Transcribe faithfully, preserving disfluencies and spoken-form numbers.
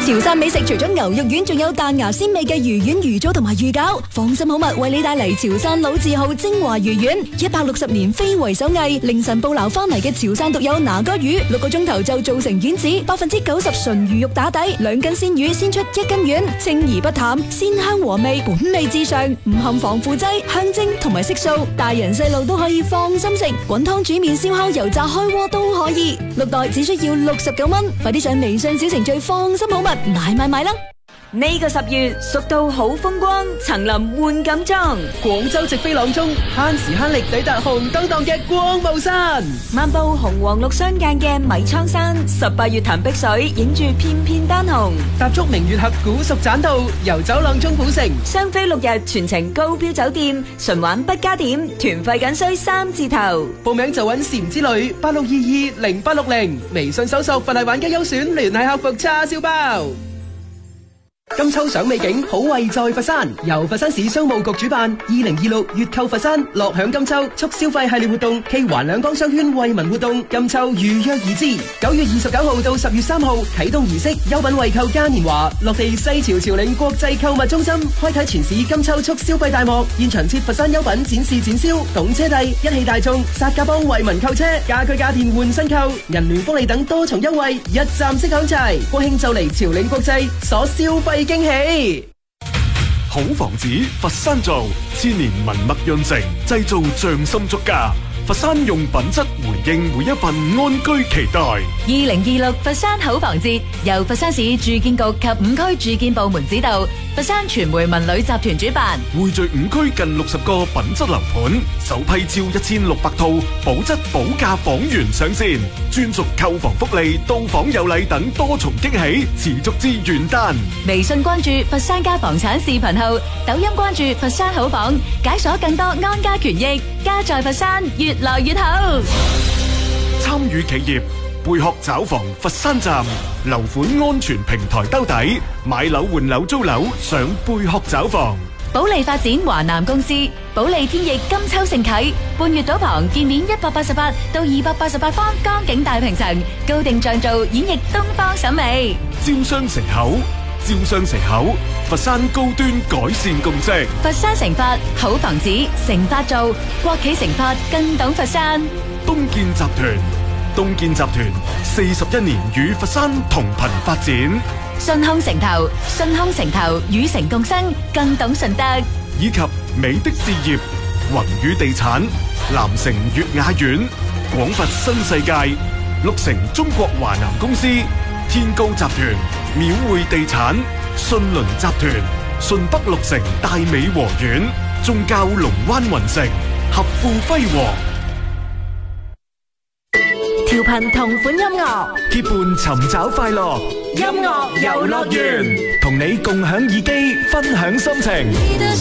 潮汕美食除咗牛肉丸，仲有彈牙鮮味嘅魚丸、魚棗同埋魚餃。放心好物為你帶嚟潮汕老字號精華魚丸，一百六十年非遺手藝，凌晨捕撈翻嚟嘅潮汕獨有拿哥魚，六個鐘頭就做成丸子，百分之九十純魚肉打底，兩斤鮮魚先出一斤丸，清而不淡，鮮香和味，本味至上，唔含防腐劑、香精同埋色素，大人細路都可以放心食，滾湯煮麵、燒烤、油炸、開鍋都可以。六袋只需要六十九蚊，快啲上微信小程序放心好物買買買啦！ 呢個十月，蜀道好風光，層林換錦裝。 廣州直飛朗中，慳時慳力抵達紅燈檔嘅光霧山。 漫步紅黃綠相間嘅米倉山，十八月潭碧水，影住片片丹紅。 踏足明月峽古蜀棧道，遊走朗中古城。 雙飛六日，全程高標酒店，純玩不加點，團費僅需三字頭。 報名就揾禪之旅八六二二零八六零，微信搜索佛系玩家優選，聯繫客服叉燒包。金秋賞美景，好惠在佛山。由佛山市商務局主辦，二零二六粵購佛山，樂享金秋促消費系列活動暨環兩江商圈惠民活動，金秋如約而至。九月二十九號到十月三號啟動儀式，優品惠購嘉年華落地西樵朝領國際購物中心，開啟全市金秋促消費大幕。現場設佛山優品展示展銷，懂車帝、一汽大眾、薩價幫惠民購車，家居家電換新購，銀聯福利等多重優惠，一站式享齊。國慶就嚟朝領國際，所消費驚喜。 好房子，佛山造，千年文墨潤成，製造匠心足家。佛山用品質回應每一份安居期待。 二零二六佛山好房節由佛山市住建局及五區住建部門指導，佛山傳媒文旅集團主辦， 匯聚五區近六十個品質樓盤，首批招一千六百套保質保價房源上線，專屬購房福利、到訪有禮等多重驚喜，持續至元旦。 微信關注佛山家房產視頻號，抖音關注佛山好房，解鎖更多安家權益，家在佛山越來越好。 參與企業貝殼找房佛山站，樓款安全平台兜底，買樓換樓租樓上貝殼找房。 保利發展華南公司，保利天翼金秋盛啟，半月島旁建面一百八十八到二百八十八方江景大平層，高定像造演繹東方審美。 招商城口，招商城口，佛山高端改善共識。 佛山成發好房子，成發造，國企成發更懂佛山。 東建集團，東建集團四十一年與佛山同頻發展。 順康城投，順康城投與城共生，更懂順德。 以及美的置業、宏宇地產、南城粵雅苑、廣佛新世界、綠城中國華南公司、天高集團、廟匯地產、信倫集團、順北綠城大美和苑、宗教龍灣雲城、合富輝煌。 調頻同款音樂， 結伴尋找快樂， 音樂遊樂園， 同你共享耳機，分享心情。